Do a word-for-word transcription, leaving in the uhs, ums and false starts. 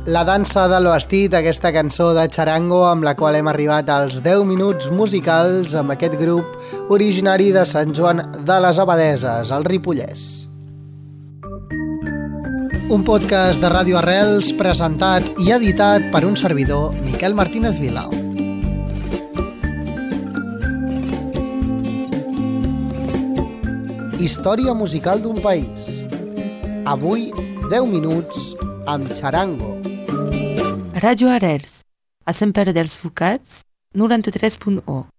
La dansa del vestit, aquesta cançó de Charango amb la qual hem arribat als deu minuts musicals amb aquest grup originari de Sant Joan de les Abadeses, al Ripollès. Un podcast de Ràdio Arrels presentat i editat per un servidor, Miquel Martínez Vila. Història musical d'un país. Avui, deu minuts amb Charango. Ràdio Arrels, a Sant Pere dels Forcats, noranta-tres punt u.